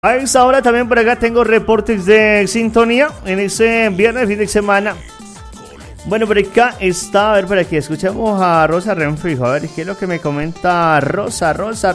A esta hora también por acá tengo reportes de sintonía en ese viernes, fin de semana. Bueno, por acá está, a ver, por aquí escuchamos a Rosa Renfrijo. A ver, ¿qué es lo que me comenta Rosa?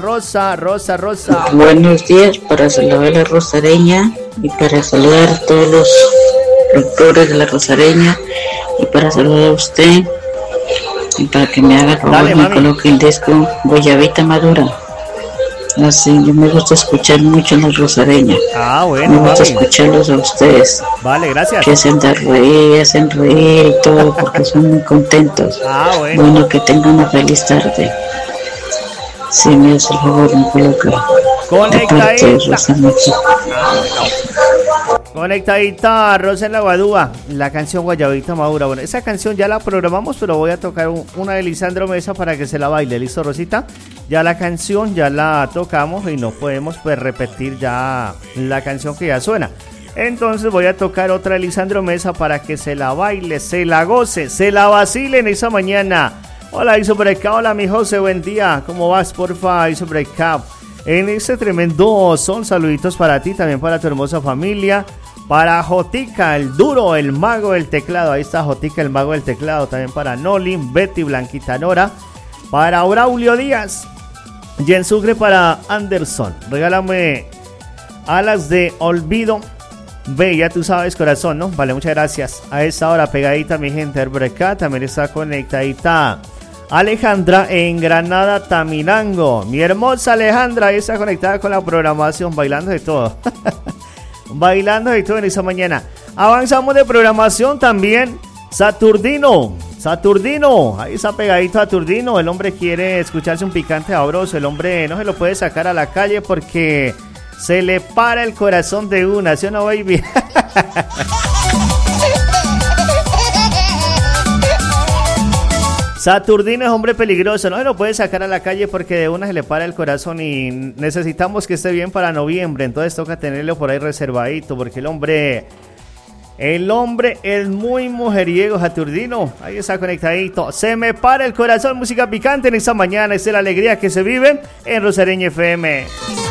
Buenos días, para saludar a la Rosareña y para saludar a todos los doctores de la Rosareña y para saludar a usted y para que me haga el favor, me coloque el disco Guayabita Madura. Así, yo me gusta escuchar mucho a la Rosareña. Bueno, me gusta escucharlos a ustedes. Vale, gracias. Que hacen reír y todo, porque son muy contentos. Bueno, que tengan una feliz tarde. Sí, me hace el favor, me coloca. Conectadita, Rosa en la Guadúa, la canción Guayabita Madura. Bueno, esa canción ya la programamos, pero voy a tocar una de Lisandro Mesa para que se la baile. ¿Listo, Rosita? Ya la canción ya la tocamos y no podemos pues repetir ya la canción que ya suena. Entonces voy a tocar otra de Lisandro Mesa para que se la baile, se la goce, se la vacile en esa mañana. Hola, hizo por acá, hola mi José, buen día. ¿Cómo vas, porfa? Hizo por acá. En este tremendo son, saluditos para ti, también para tu hermosa familia. Para Jotica, el duro, el mago del teclado. Ahí está Jotica, el mago del teclado. También para Noli, Betty, Blanquita Nora. Para Braulio Díaz. Y en Sucre para Anderson. Regálame alas de olvido. Ve, ya tú sabes, corazón, ¿no? Vale, muchas gracias. A esta hora pegadita, mi gente. Por acá también está conectadita Alejandra en Granada, Tamilango. Mi hermosa Alejandra, ahí está conectada con la programación, bailando de todo. Bailando de todo en esa mañana. Avanzamos de programación también. Saturnino, ahí está pegadito a Saturnino. El hombre quiere escucharse un picante sabroso. El hombre no se lo puede sacar a la calle porque se le para el corazón de una, ¿sí o no, baby? Saturnino es hombre peligroso, no se lo puede sacar a la calle porque de una se le para el corazón y necesitamos que esté bien para noviembre, entonces toca tenerlo por ahí reservadito porque el hombre es muy mujeriego. Saturnino, ahí está conectadito. Se me para el corazón, música picante en esta mañana, es la alegría que se vive en Rosareña FM.